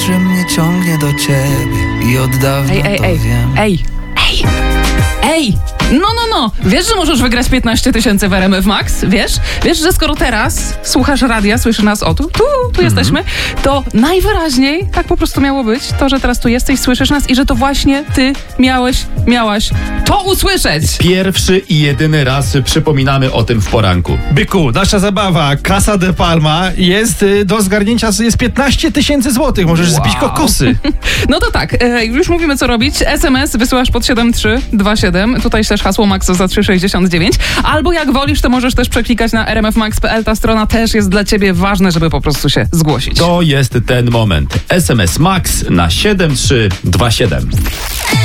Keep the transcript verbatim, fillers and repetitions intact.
że mnie ciągnie do ciebie i od dawna Ej, ej, to ej, wiem. ej, ej, ej, no, no, no, wiesz, że możesz wygrać piętnaście tysięcy w R M F Max? Wiesz? Wiesz, że skoro teraz słuchasz radia, słyszysz nas, o tu, tu, tu mm-hmm. jesteśmy, to najwyraźniej tak po prostu miało być, to, że teraz tu jesteś, słyszysz nas i że to właśnie ty miałeś, miałaś to usłyszeć. Pierwszy i jedyny raz przypominamy o tym w poranku. Byku, nasza zabawa Casa de Palma jest y, do zgarnięcia, jest piętnaście tysięcy złotych, możesz Wow. zbić kokosy. No to tak, e, już mówimy co robić. S M S wysyłasz pod siedem trzy dwa siedem, tutaj też hasło Max za trzy sześćdziesiąt dziewięć, albo jak wolisz, to możesz też przeklikać na r m f max kropka p l, ta strona też jest dla ciebie ważne, żeby po prostu się zgłosić. To jest ten moment. S M S Max na siedem trzy dwa siedem.